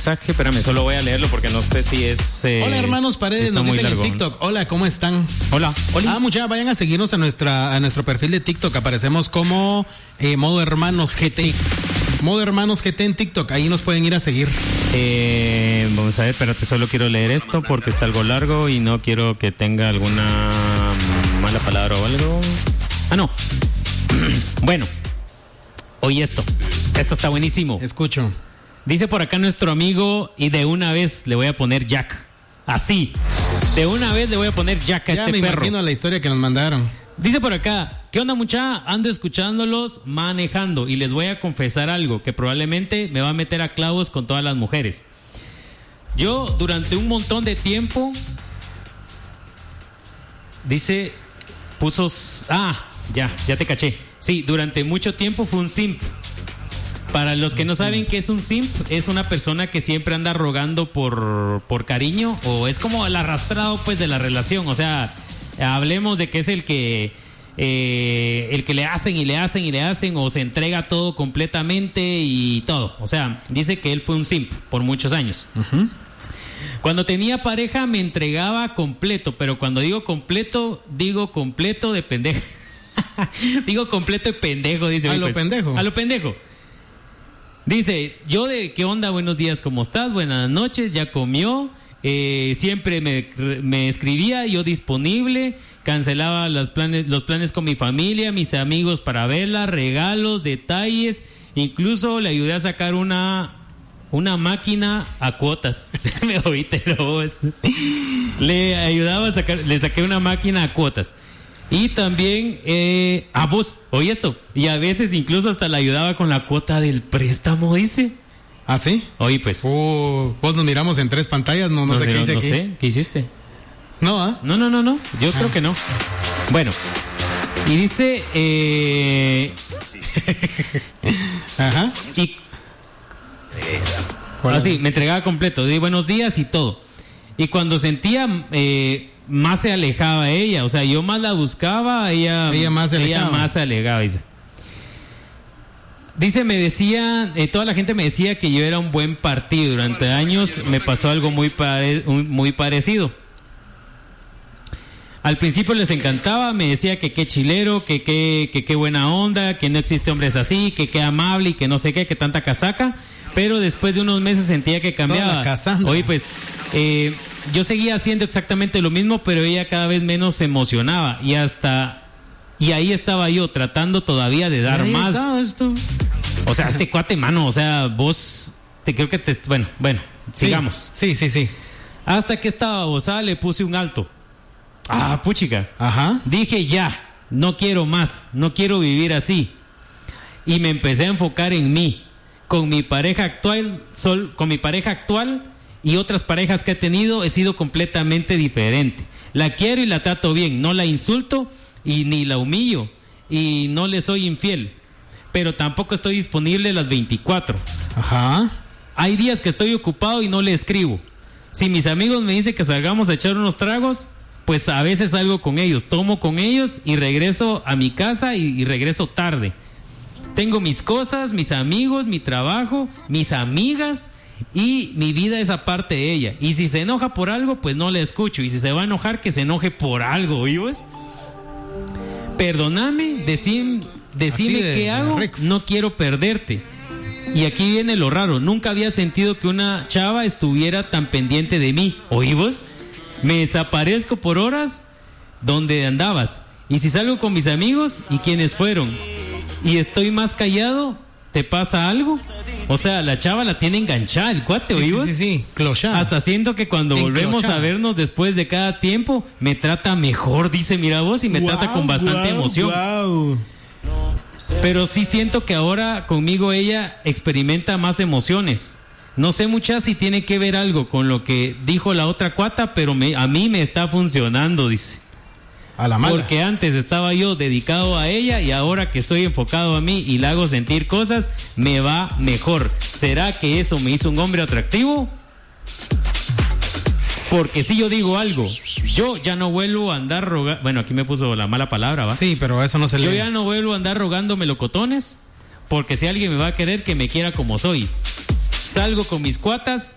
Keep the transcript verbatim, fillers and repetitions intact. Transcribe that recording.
mensaje. Espérame, solo voy a leerlo porque no sé si es... Eh, Hola, hermanos Paredes, nos dicen en TikTok. Hola, ¿cómo están? Hola. Hola. Ah, muchachos, vayan a seguirnos a, nuestra, a nuestro perfil de TikTok. Aparecemos como eh, Modo Hermanos G T. Modo Hermanos G T en TikTok. Ahí nos pueden ir a seguir. Eh, vamos a ver, espérate, solo quiero leer esto porque está algo largo y no quiero que tenga alguna mala palabra o algo. Ah, no. Bueno, oye esto. Esto está buenísimo. Escucho. Dice por acá nuestro amigo, y de una vez le voy a poner Jack. Así. De una vez le voy a poner Jack a ya este me perro. imagino la historia que nos mandaron. Dice por acá, ¿qué onda, mucha? Ando escuchándolos manejando y les voy a confesar algo que probablemente me va a meter a clavos con todas las mujeres. Yo durante un montón de tiempo, dice, puso... Ah, ya, ya te caché. Sí, durante mucho tiempo fue un simp. Para los que no saben qué es un simp, es una persona que siempre anda rogando por, por cariño, o es como el arrastrado pues de la relación. O sea, hablemos de que es el que eh, el que le hacen y le hacen y le hacen, o se entrega todo completamente y todo. O sea, dice que él fue un simp por muchos años. Uh-huh. Cuando tenía pareja me entregaba completo, pero cuando digo completo, digo completo de pendejo. Digo completo de pendejo, dice. A hoy, lo pues. pendejo. A lo pendejo. Dice, yo de qué onda, buenos días, ¿cómo estás? Buenas noches, ya comió, eh, siempre me, me escribía, yo disponible, cancelaba los planes, los planes con mi familia, mis amigos para verla, regalos, detalles, incluso le ayudé a sacar una, una máquina a cuotas. Me oíste la voz. Le ayudaba a sacar, le saqué una máquina a cuotas. Y también, eh, ah, vos, oye esto, y a veces incluso hasta le ayudaba con la cuota del préstamo, dice. ¿Ah, sí? Oye, pues. Uh, vos nos miramos en tres pantallas, no, no, no sé qué hice no aquí. No sé, ¿qué hiciste? No, ¿ah? ¿eh? No, no, no, no, yo ah. creo que no. Bueno, y dice, eh... Ajá. Y... Así, me entregaba completo, di buenos días y todo. Y cuando sentía... Eh, más se alejaba ella, o sea, yo más la buscaba, ella, ella más se alejaba. Ella más se alejaba, dice. Dice, me decía, eh, toda la gente me decía que yo era un buen partido. Durante años me pasó algo muy, pare, muy parecido. Al principio les encantaba, me decía que qué chilero, que qué que, que buena onda, que no existe hombres así, que qué amable y que no sé qué, que tanta casaca. Pero después de unos meses sentía que cambiaba. Oye, pues... Eh, yo seguía haciendo exactamente lo mismo, pero ella cada vez menos se emocionaba y hasta y ahí estaba yo tratando todavía de dar ahí más. Está esto. O sea, este cuate, mano, o sea, vos te creo que te bueno, bueno, sí, sigamos. Sí, sí, sí. Hasta que esta babosada le puse un alto. Ah, puchica. Ajá. Dije ya, no quiero más, no quiero vivir así. Y me empecé a enfocar en mí, con mi pareja actual, sol, con mi pareja actual. Y otras parejas que he tenido he sido completamente diferente. La quiero y la trato bien, no la insulto y ni la humillo y no le soy infiel, pero tampoco estoy disponible las veinticuatro. Ajá. Hay días que estoy ocupado y no le escribo. Si mis amigos me dicen que salgamos a echar unos tragos, pues a veces salgo con ellos, tomo con ellos y regreso a mi casa y, y regreso tarde. Tengo mis cosas, mis amigos, mi trabajo, mis amigas... Y mi vida es aparte de ella. Y si se enoja por algo, pues no le escucho. Y si se va a enojar, que se enoje por algo, ¿vivos? Perdóname, decime, decime de, qué hago. Rex. No quiero perderte. Y aquí viene lo raro. Nunca había sentido que una chava estuviera tan pendiente de mí. ¿Oímos? Me desaparezco por horas. ¿Dónde andabas? Y si salgo con mis amigos, ¿y quiénes fueron? Y estoy más callado, ¿te pasa algo? O sea, la chava la tiene enganchada, el cuate, sí, ¿oímos? Sí, sí, sí, clochada. Hasta siento que cuando Enclochada. volvemos a vernos después de cada tiempo, me trata mejor, dice, mira vos, y me wow, trata con bastante wow, emoción. Wow. Pero sí siento que ahora conmigo ella experimenta más emociones. No sé muchas si tiene que ver algo con lo que dijo la otra cuata, pero me, a mí me está funcionando, dice. A la mala. Porque antes estaba yo dedicado a ella y ahora que estoy enfocado a mí y la hago sentir cosas, me va mejor. ¿Será que eso me hizo un hombre atractivo? Porque si yo digo algo, yo ya no vuelvo a andar rogando. Bueno, aquí me puso la mala palabra, ¿va? Sí, pero eso no se lee. Yo ya no vuelvo a andar rogando melocotones, porque si alguien me va a querer, que me quiera como soy. Salgo con mis cuatas